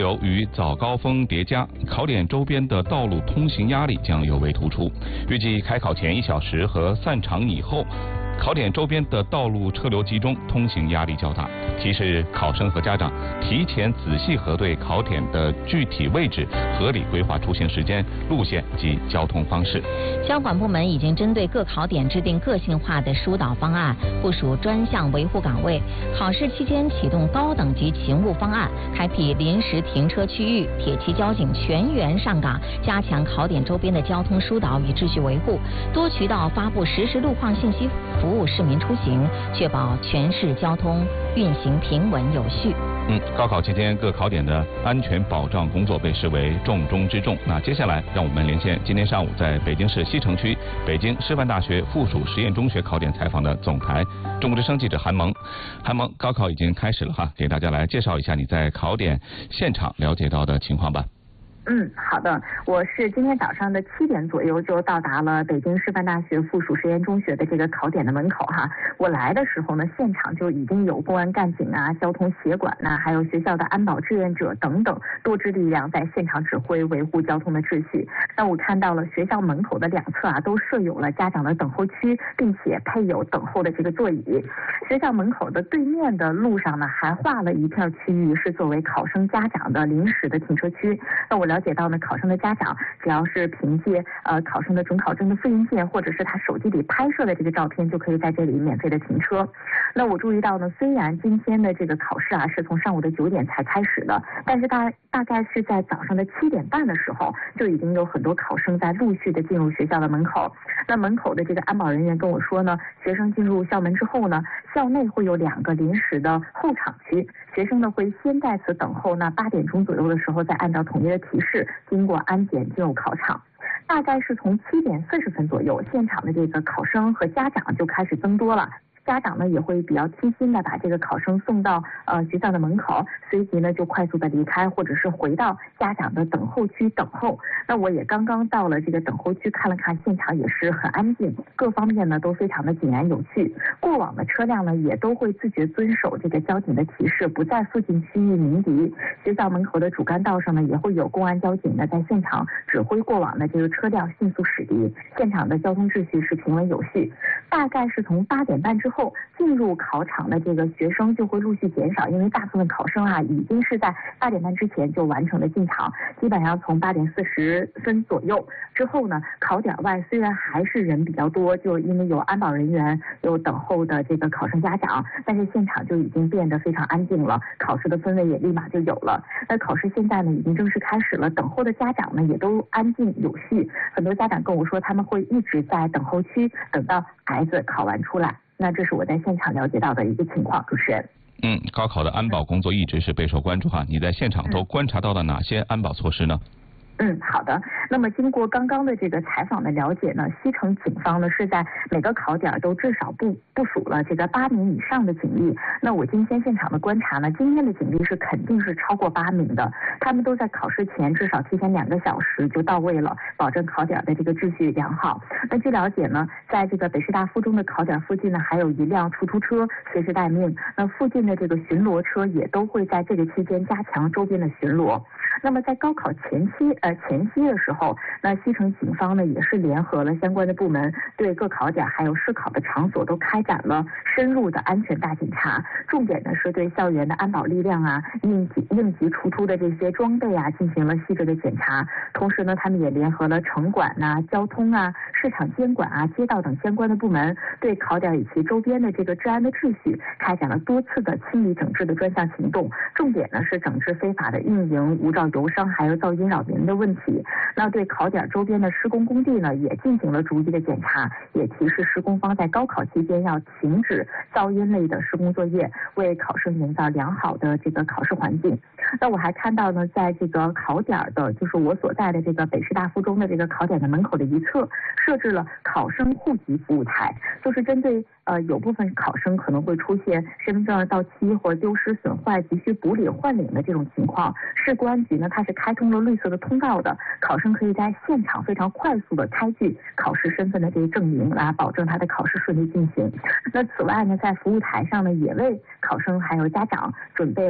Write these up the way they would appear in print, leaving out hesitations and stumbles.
流与早高峰叠加，考点周边的道路通行压力将尤为突出。预计开考前1小时和散场以后，考点周边的道路车流集中，通行压力较大。提示考生和家长提前仔细核对考点的具体位置，合理规划出行时间、路线及交通方式。 交管部门已经针对各考点制定个性化的疏导方案，部署专项维护岗位。考试期间启动高等级勤务方案，开辟临时停车区域，铁骑交警全员上岗，加强考点周边的交通疏导与秩序维护，多渠道发布实时路况信息，服务市民出行，确保全市交通运行平稳有序。 高考期间各考点的安全保障工作被视为重中之重。那接下来让我们连线今天上午在北京市西城区北京师范大学附属实验中学考点采访的总台中国之声记者韩萌。韩萌，高考已经开始了哈，给大家来介绍一下你在考点现场了解到的情况吧。 好的，我是今天早上的7点左右就到达了北京师范大学附属实验中学的这个考点的门口哈。我来的时候呢，现场就已经有公安干警啊、交通协管呐，还有学校的安保志愿者等等多支力量在现场指挥维护交通的秩序。那我看到了学校门口的2侧啊，都设有了家长的等候区，并且配有等候的这个座椅。学校门口的对面的路上呢，还划了一片区域是作为考生家长的临时的停车区。那我了解到呢，考生的家长只要是凭借考生的准考证的复印件，或者是他手机里拍摄的这个照片，就可以在这里免费的停车。那我注意到呢，虽然今天的这个考试啊是从上午的9点才开始的，但是大概是在早上的7点半的时候，就已经有很多考生在陆续的进入学校的门口。那门口的这个安保人员跟我说呢，学生进入校门之后呢，校内会有2个临时的候场区，学生呢会先在此等候，那8点钟左右的时候再按照统一的提示经过安检进入考场。大概是从7点40分左右，现场的这个考生和家长就开始增多了。家长呢也会比较贴心的把这个考生送到学校的门口，随即呢就快速的离开，或者是回到家长的等候区等候。那我也刚刚到了这个等候区，看了看现场也是很安静，各方面呢都非常的井然有序。过往的车辆呢也都会自觉遵守这个交警的提示，不在附近区域鸣笛。学校门口的主干道上呢也会有公安交警呢在现场指挥过往的这个车辆迅速驶离，现场的交通秩序是平稳有序。大概是从8点半之后，进入考场的这个学生就会陆续减少，因为大部分考生啊已经是在8点半之前就完成了进场，基本上从8点40分左右之后呢，考点外虽然还是人比较多，就因为有安保人员，有等候的这个考生家长，但是现场就已经变得非常安静了，考试的氛围也立马就有了。那考试现在呢已经正式开始了，等候的家长呢也都安静有序，很多家长跟我说他们会一直在等候区等到孩子考完出来。那这是我在现场了解到的一个情况，主持人。 高考的安保工作一直是备受关注哈，你在现场都观察到了哪些安保措施呢？ 好的。那么经过刚刚的这个采访的了解呢，西城警方呢是在每个考点都至少部署了这个8名以上的警力。那我今天现场的观察呢，今天的警力是肯定是超过8名的，他们都在考试前至少提前2个小时就到位了，保证考点的这个秩序良好。那据了解呢，在这个北师大附中的考点附近呢，还有一辆出租车随时待命。那附近的这个巡逻车也都会在这个期间加强周边的巡逻。那么在高考前期的时候，那西城警方呢也是联合了相关的部门，对各考点还有试考的场所都开展了深入的安全大检查。重点呢是对校园的安保力量啊、应急出突的这些装备啊进行了细致的检查。同时呢，他们也联合了城管啊、交通啊、市场监管啊、街道等相关的部门，对考点以及周边的这个治安的秩序开展了多次的清理整治的专项行动。重点呢是整治非法的运营、无照游商还有噪音扰民的问题。那对考点周边的施工工地呢也进行了逐一的检查，也提示施工方在高考期间要停止噪音类的施工作业，为考生营造良好的这个考试环境。那我还看到呢，在这个考点的，就是我所在的这个北师大附中的这个考点的门口的一侧，设置了考生户籍服务台，就是针对有部分考生可能会出现身份证到期或者丢失损坏急需补领换领的这种情况，市公安局呢它是开通了绿色的通道的，考生可以在现场非常快速的开具考试身份的这个证明，来保证他的考试顺利进行。那此外呢，在服务台上呢也为考生还有家长准备了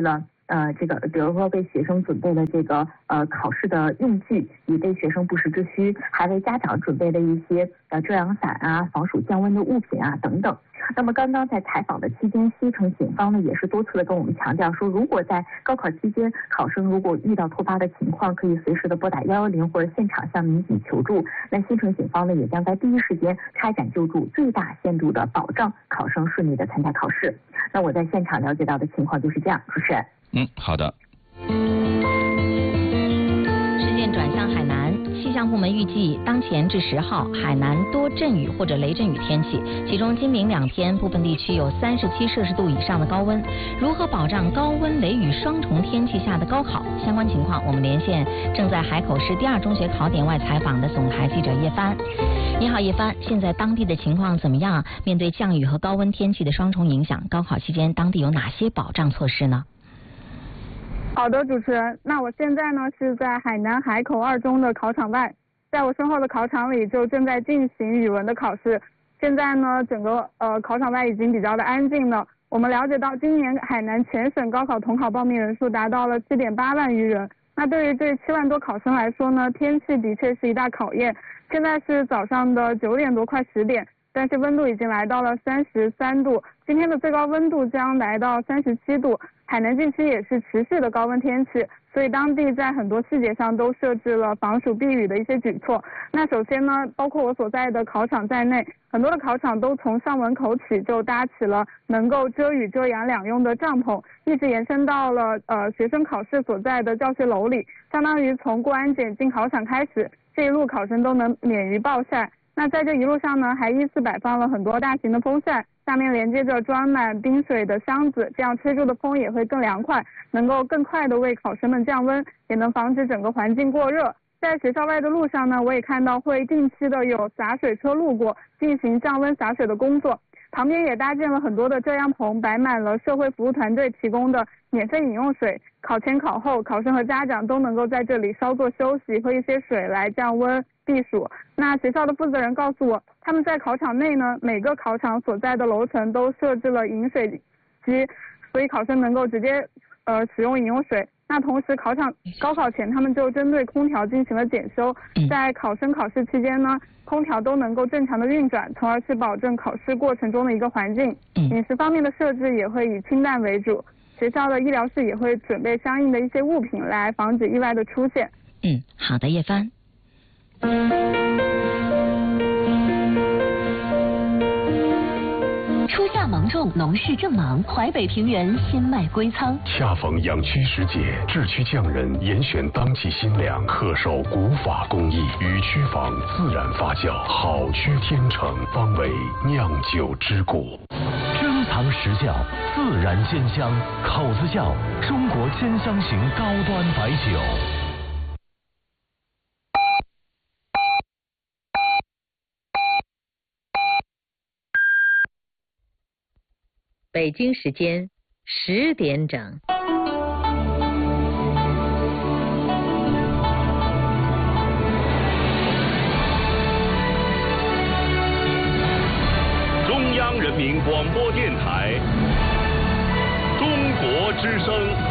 比如说为学生准备了这个考试的用具，以备学生不时之需，还为家长准备了一些遮阳伞啊、防暑降温的物品啊等等。那么刚刚在采访的期间，西城警方呢也是多次的跟我们强调说，如果在高考期间考生如果遇到突发的情况，可以随时的拨打110或者现场向民警求助。那西城警方呢也将在第一时间开展救助，最大限度的保障考生顺利的参加考试。那我在现场了解到的情况就是这样，主持人。 好的。 视线转向海南，气象部门预计当前至10号，海南多阵雨或者雷阵雨天气，其中今明2天部分地区有37摄氏度以上的高温。如何保障高温雷雨双重天气下的高考？相关情况，我们连线正在海口市第2中学考点外采访的总台记者叶帆。你好，叶帆，现在当地的情况怎么样？面对降雨和高温天气的双重影响，高考期间当地有哪些保障措施呢？ 好的，主持人，那我现在呢是在海南海口2中的考场外，在我身后的考场里就正在进行语文的考试。现在呢，整个考场外已经比较的安静了。我们了解到，今年海南全省高考统考报名人数达到了7.8万余人。那对于这7万多考生来说呢，天气的确是一大考验。现在是早上的9点多，快10点。但是温度已经来到了33度，今天的最高温度将来到37度。海南近期也是持续的高温天气，所以当地在很多细节上都设置了防暑避雨的一些举措。那首先呢，包括我所在的考场在内，很多的考场都从校门口起就搭起了能够遮雨遮阳两用的帐篷，一直延伸到了学生考试所在的教学楼里，相当于从过安检进考场开始，这一路考生都能免于暴晒。那在这一路上呢，还依次摆放了很多大型的风扇，下面连接着装满冰水的箱子，这样吹出的风也会更凉快，能够更快的为考生们降温，也能防止整个环境过热。在学校外的路上呢，我也看到会定期的有洒水车路过，进行降温洒水的工作。旁边也搭建了很多的遮阳棚，摆满了社会服务团队提供的免费饮用水。考前考后，考生和家长都能够在这里稍作休息，喝一些水来降温避暑。那学校的负责人告诉我，他们在考场内呢，每个考场所在的楼层都设置了饮水机，所以考生能够直接使用饮用水。那同时高考前他们就针对空调进行了检修，在考生考试期间呢，空调都能够正常的运转，从而去保证考试过程中的一个环境。饮食方面的设置也会以清淡为主，学校的医疗室也会准备相应的一些物品来防止意外的出现。 好的，叶帆。 初夏芒种，农事正忙，淮北平原鲜麦归仓。 恰逢养区时节，制区匠人严选当季新粮，恪守古法工艺，与区房自然发酵，好区天成，方为酿酒之谷。 珍藏实窖，自然鲜香，口子窖，中国鲜香型高端白酒。 北京时间10点整。 中央人民广播电台，中国之声。